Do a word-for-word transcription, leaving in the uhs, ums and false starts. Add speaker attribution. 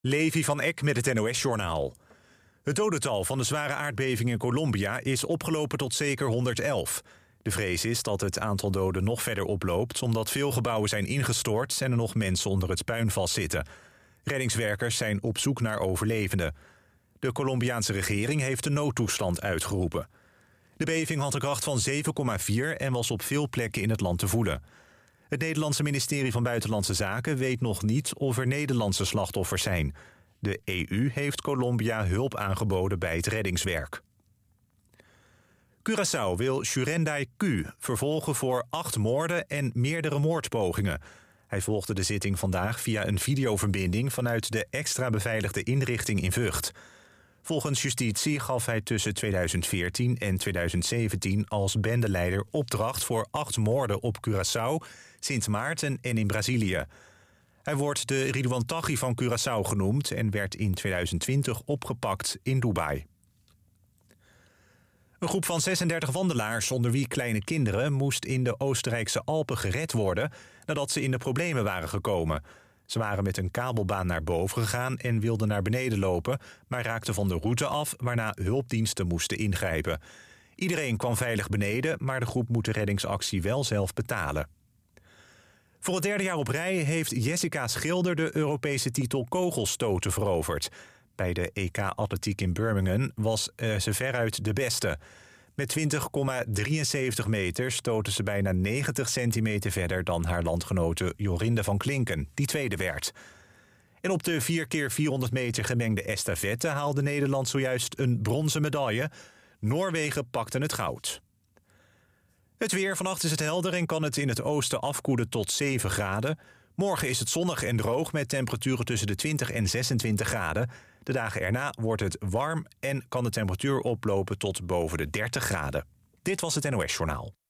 Speaker 1: Levi van Eck met het N O S-journaal. Het dodental van de zware aardbeving in Colombia is opgelopen tot zeker honderdelf. De vrees is dat het aantal doden nog verder oploopt, omdat veel gebouwen zijn ingestort en er nog mensen onder het puin vastzitten. Reddingswerkers zijn op zoek naar overlevenden. De Colombiaanse regering heeft de noodtoestand uitgeroepen. De beving had een kracht van zeven komma vier en was op veel plekken in het land te voelen. Het Nederlandse ministerie van Buitenlandse Zaken weet nog niet of er Nederlandse slachtoffers zijn. De E U heeft Colombia hulp aangeboden bij het reddingswerk. Curaçao wil Jurenday Q vervolgen voor acht moorden en meerdere moordpogingen. Hij volgde de zitting vandaag via een videoverbinding vanuit de extra beveiligde inrichting in Vught. Volgens justitie gaf hij tussen tweeduizend veertien en tweeduizend zeventien als bendeleider opdracht voor acht moorden op Curaçao, Sint Maarten en in Brazilië. Hij wordt de Ridwan Taghi van Curaçao genoemd en werd in tweeduizend twintig opgepakt in Dubai. Een groep van zesendertig wandelaars, onder wie kleine kinderen, moest in de Oostenrijkse Alpen gered worden nadat ze in de problemen waren gekomen. Ze waren met een kabelbaan naar boven gegaan en wilden naar beneden lopen, maar raakten van de route af, waarna hulpdiensten moesten ingrijpen. Iedereen kwam veilig beneden, maar de groep moet de reddingsactie wel zelf betalen. Voor het derde jaar op rij heeft Jessica Schilder de Europese titel kogelstoten veroverd. Bij de E K-atletiek in Birmingham was uh, ze veruit de beste. Met twintig komma drieënzeventig meter stoten ze bijna negentig centimeter verder dan haar landgenote Jorinde van Klinken, die tweede werd. En op de vier keer vierhonderd meter gemengde estafette haalde Nederland zojuist een bronzen medaille. Noorwegen pakte het goud. Het weer, vannacht is het helder en kan het in het oosten afkoelen tot zeven graden. Morgen is het zonnig en droog met temperaturen tussen de twintig en zesentwintig graden. De dagen erna wordt het warm en kan de temperatuur oplopen tot boven de dertig graden. Dit was het N O S-journaal.